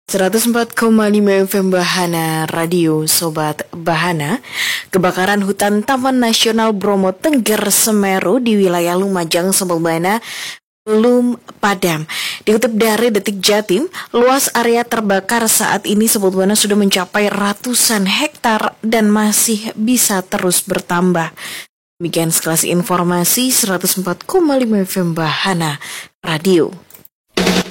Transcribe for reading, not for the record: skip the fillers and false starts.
104,5 FM Bahana Radio Sobat Bahana. Kebakaran hutan Taman Nasional Bromo Tengger Semeru di wilayah Lumajang, Sobat Bahana belum padam. Dikutip dari Detik Jatim, luas area terbakar saat ini Sobat Bahana sudah mencapai ratusan hektar dan masih bisa terus bertambah. Demikian sekelas informasi 104,5 FM Bahana Radio.